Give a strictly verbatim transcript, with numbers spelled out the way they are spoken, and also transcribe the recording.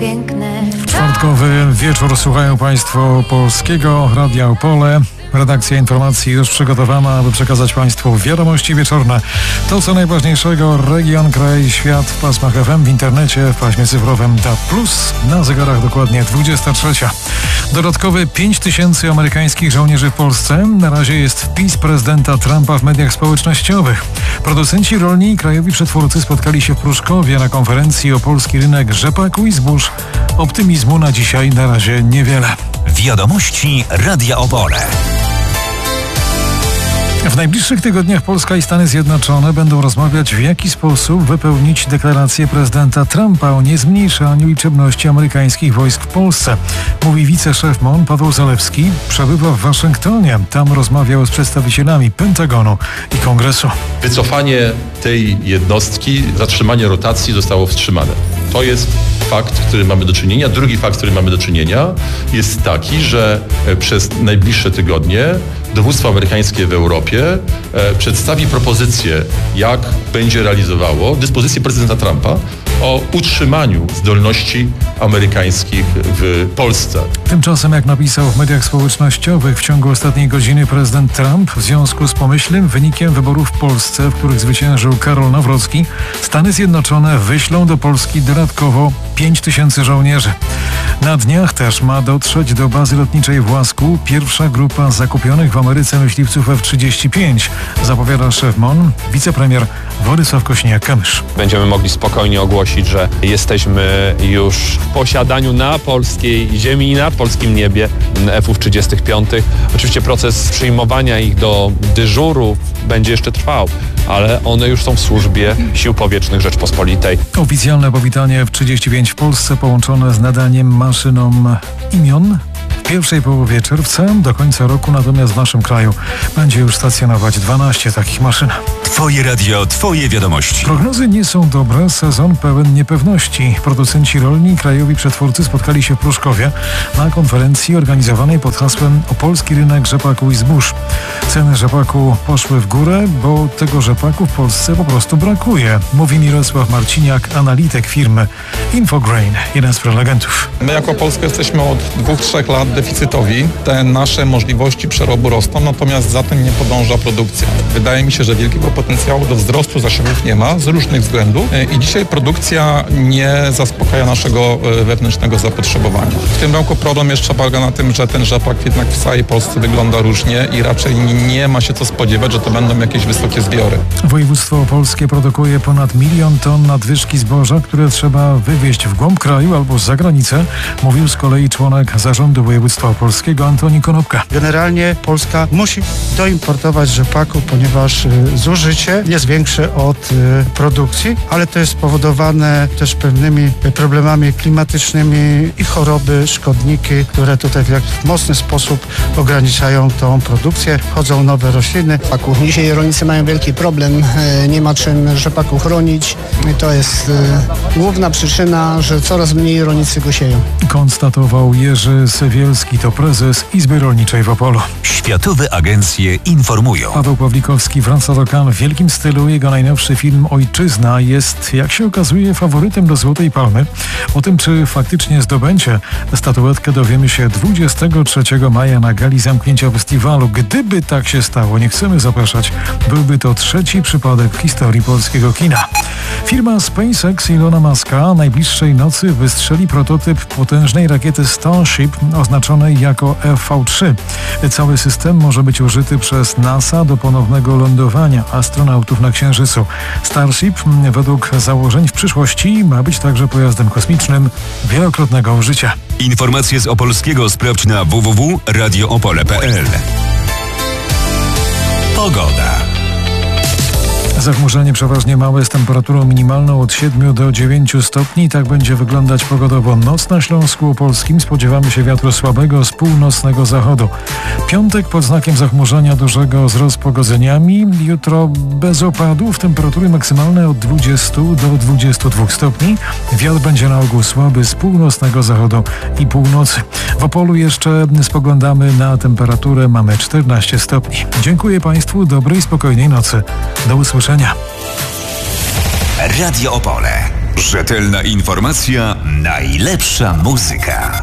piękne. Czwartkowy wieczór słuchają Państwo Polskiego Radia Opole. Redakcja informacji już przygotowana, aby przekazać Państwu wiadomości wieczorne. To co najważniejszego, region, kraj, świat w pasmach F M, w internecie, w paśmie cyfrowym D A B plus, na zegarach dokładnie dwudziesta trzecia. Dodatkowe pięć tysięcy amerykańskich żołnierzy w Polsce. Na razie jest wpis prezydenta Trumpa w mediach społecznościowych. Producenci rolni i krajowi przetwórcy spotkali się w Pruszkowie na konferencji o polski rynek rzepaku i zbóż. Optymizmu na dzisiaj na razie niewiele. Wiadomości Radia Opole. W najbliższych tygodniach Polska i Stany Zjednoczone będą rozmawiać, w jaki sposób wypełnić deklarację prezydenta Trumpa o niezmniejszaniu liczebności amerykańskich wojsk w Polsce. Mówi wiceszef M O N Paweł Zalewski. Przebywa w Waszyngtonie. Tam rozmawiał z przedstawicielami Pentagonu i Kongresu. Wycofanie tej jednostki, zatrzymanie rotacji zostało wstrzymane. To jest fakt, który mamy do czynienia. Drugi fakt, który mamy do czynienia, jest taki, że przez najbliższe tygodnie dowództwo amerykańskie w Europie e, przedstawi propozycję, jak będzie realizowało dyspozycję prezydenta Trumpa o utrzymaniu zdolności amerykańskich w Polsce. Tymczasem, jak napisał w mediach społecznościowych, w ciągu ostatniej godziny prezydent Trump w związku z pomyślnym wynikiem wyborów w Polsce, w których zwyciężył Karol Nawrocki, Stany Zjednoczone wyślą do Polski dodatkowo pięć tysięcy żołnierzy. Na dniach też ma dotrzeć do bazy lotniczej w Łasku pierwsza grupa zakupionych w Ameryce myśliwców F trzydzieści pięć, zapowiada szef M O N, wicepremier Władysław Kosiniak-Kamysz. Będziemy mogli spokojnie ogłosić, że jesteśmy już w posiadaniu na polskiej ziemi i na polskim niebie F trzydzieści pięć. Oczywiście proces przyjmowania ich do dyżuru będzie jeszcze trwał, ale one już są w służbie Sił Powietrznych Rzeczpospolitej. Oficjalne powitanie F trzydzieści pięć w Polsce połączone z nadaniem maszynom imion w pierwszej połowie czerwca. Do końca roku natomiast w naszym kraju będzie już stacjonować dwanaście takich maszyn. Twoje radio, twoje wiadomości. Prognozy nie są dobre, sezon pełen niepewności. Producenci rolni i krajowi przetwórcy spotkali się w Pruszkowie na konferencji organizowanej pod hasłem o polski rynek rzepaku i zbóż. Ceny rzepaku poszły w górę, bo tego rzepaku w Polsce po prostu brakuje, mówi Mirosław Marciniak, analityk firmy Infograin, jeden z prelegentów. My jako Polska jesteśmy od dwóch, trzech lat deficytowi. Te nasze możliwości przerobu rosną, natomiast za tym nie podąża produkcja. Wydaje mi się, że wielkiego potencjału do wzrostu zasiewów nie ma z różnych względów i dzisiaj produkcja nie zaspokaja naszego wewnętrznego zapotrzebowania. W tym roku problem jeszcze polega na tym, że ten rzepak jednak w całej Polsce wygląda różnie i raczej nie ma się co spodziewać, że to będą jakieś wysokie zbiory. Województwo opolskie produkuje ponad milion ton nadwyżki zboża, które trzeba wywieźć w głąb kraju albo za granicę, mówił z kolei członek zarządu województwa opolskiego Antoni Konopka. Generalnie Polska musi doimportować rzepaku, ponieważ zużycie jest większe od y, produkcji, ale to jest spowodowane też pewnymi problemami klimatycznymi i choroby, szkodniki, które tutaj w mocny sposób ograniczają tą produkcję. Wchodzą nowe rośliny. Dzisiaj rolnicy mają wielki problem, nie ma czym rzepaku chronić i to jest główna przyczyna, że coraz mniej rolnicy go sieją. Konstatował Jerzy Sewielski, to prezes Izby Rolniczej w Opolu. Światowe agencje informują. Paweł Pawlikowski wraca do Cannes w wielkim stylu. Jego najnowszy film Ojczyzna jest, jak się okazuje, faworytem do Złotej Palmy. O tym, czy faktycznie zdobędzie statuetkę, dowiemy się dwudziestego trzeciego maja na gali zamknięcia festiwalu. Gdyby tak się stało, nie chcemy zapraszać, byłby to trzeci przypadek w historii polskiego kina. Firma SpaceX Ilona Muska najbliższej nocy wystrzeli prototyp potężnej rakiety Starship oznaczonej jako F V trzy. Cały system może być użyty przez NASA do ponownego lądowania astronautów na Księżycu. Starship według założeń w przyszłości ma być także pojazdem kosmicznym wielokrotnego użycia. Informacje z Opolskiego sprawdź na w w w kropka radio opole kropka p l. Pogoda. Zachmurzenie przeważnie małe z temperaturą minimalną od siedmiu do dziewięciu stopni. Tak będzie wyglądać pogodowo noc na Śląsku Opolskim. Spodziewamy się wiatru słabego z północnego zachodu. Piątek pod znakiem zachmurzenia dużego z rozpogodzeniami. Jutro bez opadów. Temperatury maksymalne od dwudziestu do dwudziestu dwóch stopni. Wiatr będzie na ogół słaby z północnego zachodu i północy. W Opolu jeszcze spoglądamy na temperaturę. Mamy czternaście stopni. Dziękuję Państwu. Dobrej, spokojnej nocy. Do usłyszenia. Radio Opole. Rzetelna informacja, najlepsza muzyka.